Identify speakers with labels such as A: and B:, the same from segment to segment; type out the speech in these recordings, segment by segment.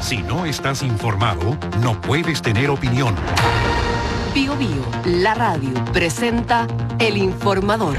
A: Si no estás informado, no puedes tener opinión.
B: Bío Bío, la radio, presenta El Informador.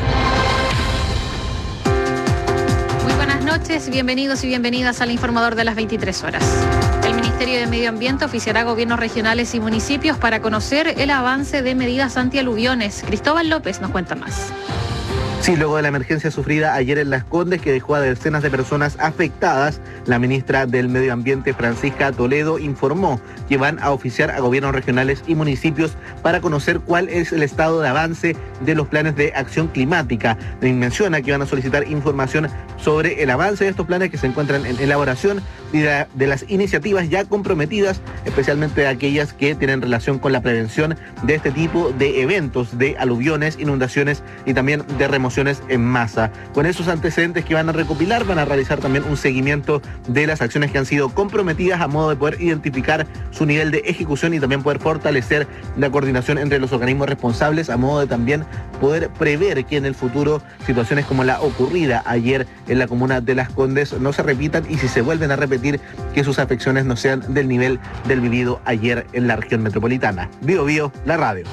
C: Muy buenas noches, bienvenidos y bienvenidas al Informador de las 23 horas. El Ministerio de Medio Ambiente oficiará a gobiernos regionales y municipios para conocer el avance de medidas antialuviones. Cristóbal López nos cuenta más.
D: Sí, luego de la emergencia sufrida ayer en Las Condes, que dejó a decenas de personas afectadas, la ministra del Medio Ambiente, Francisca Toledo, informó que van a oficiar a gobiernos regionales y municipios para conocer cuál es el estado de avance de los planes de acción climática. Menciona que van a solicitar información sobre el avance de estos planes que se encuentran en elaboración y de las iniciativas ya comprometidas, especialmente aquellas que tienen relación con la prevención de este tipo de eventos, de aluviones, inundaciones y también de remociones en masa. Con esos antecedentes que van a recopilar, van a realizar también un seguimiento de las acciones que han sido comprometidas a modo de poder identificar su nivel de ejecución y también poder fortalecer la coordinación entre los organismos responsables, a modo de también poder prever que en el futuro situaciones como la ocurrida ayer en la comuna de Las Condes no se repitan, y si se vuelven a repetir, que sus afecciones no sean del nivel del vivido ayer en la región metropolitana. Bío Bío, la radio.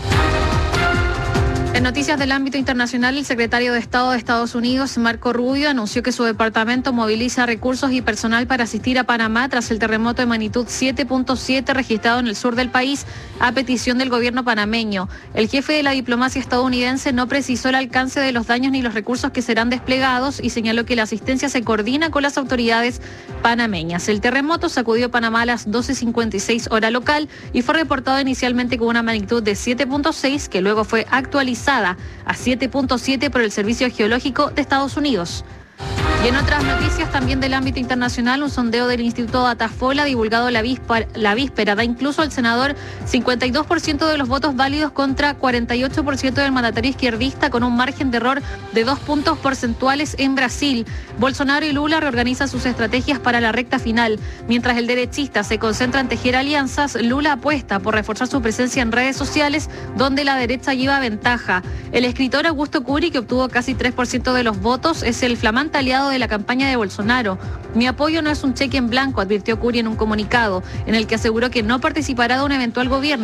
C: En noticias del ámbito internacional, el secretario de Estado de Estados Unidos, Marco Rubio, anunció que su departamento moviliza recursos y personal para asistir a Panamá tras el terremoto de magnitud 7.7 registrado en el sur del país a petición del gobierno panameño. El jefe de la diplomacia estadounidense no precisó el alcance de los daños ni los recursos que serán desplegados y señaló que la asistencia se coordina con las autoridades panameñas. El terremoto sacudió Panamá a las 12:56 hora local y fue reportado inicialmente con una magnitud de 7.6 que luego fue actualizada a 7.7 por el Servicio Geológico de Estados Unidos. Y en otras noticias también del ámbito internacional, un sondeo del Instituto Datafola divulgado la víspera da incluso al senador 52% de los votos válidos contra 48% del mandatario izquierdista, con un margen de error de 2 puntos porcentuales en Brasil. Bolsonaro y Lula reorganizan sus estrategias para la recta final. Mientras el derechista se concentra en tejer alianzas, Lula apuesta por reforzar su presencia en redes sociales, donde la derecha lleva ventaja. El escritor Augusto Curi, que obtuvo casi 3% de los votos, es el flamante aliado de la campaña de Bolsonaro. Mi apoyo no es un cheque en blanco, advirtió Curi en un comunicado, en el que aseguró que no participará de un eventual gobierno.